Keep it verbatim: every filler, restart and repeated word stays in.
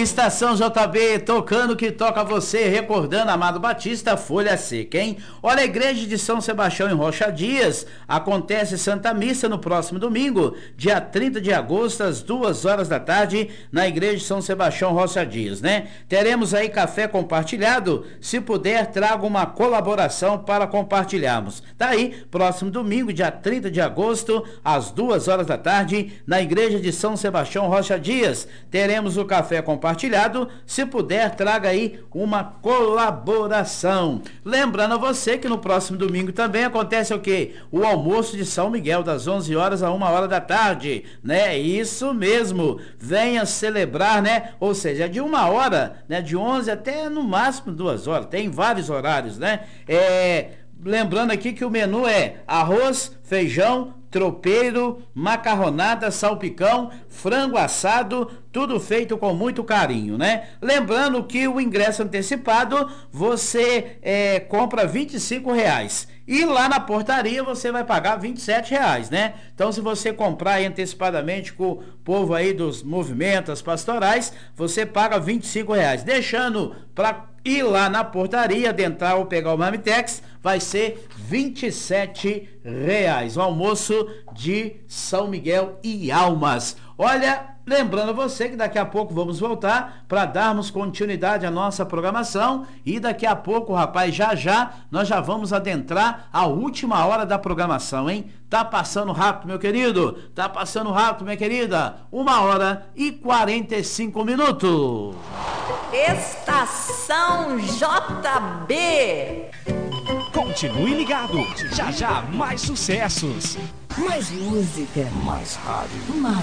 Estação J B, tocando que toca você, recordando Amado Batista, Folha Seca, hein? Olha, a Igreja de São Sebastião em Rocha Dias, acontece Santa Missa no próximo domingo, dia trinta de agosto, às duas horas da tarde, na Igreja de São Sebastião, Rocha Dias, né? Teremos aí café compartilhado, se puder, traga uma colaboração para compartilharmos. Tá aí, próximo domingo, dia trinta de agosto, às duas horas da tarde, na Igreja de São Sebastião, Rocha Dias, teremos o café compartilhado. Compartilhado, se puder, traga aí uma colaboração. Lembrando a você que no próximo domingo também acontece o quê? O almoço de São Miguel, das onze horas a uma hora da tarde, né? Isso mesmo, venha celebrar, né? Ou seja, de uma hora, né? De onze até no máximo duas horas, tem vários horários, né? É, lembrando aqui que o menu é arroz, feijão, tropeiro, macarronada, salpicão, frango assado, tudo feito com muito carinho, né? Lembrando que o ingresso antecipado você é, compra vinte e cinco reais e lá na portaria você vai pagar vinte e sete reais, né? Então, se você comprar aí antecipadamente com o povo aí dos movimentos pastorais, você paga vinte e cinco reais, deixando para ir lá na portaria, adentrar ou pegar o Marmitex, vai ser vinte e sete reais. O almoço de São Miguel e Almas. Olha, lembrando você que daqui a pouco vamos voltar para darmos continuidade à nossa programação e daqui a pouco, rapaz, já já nós já vamos adentrar a última hora da programação, hein? Tá passando rápido, meu querido? Tá passando rápido, minha querida? Uma hora e quarenta e cinco minutos. Estação J B. Continue ligado, já já mais sucessos. Mais música. Mais rádio. Mais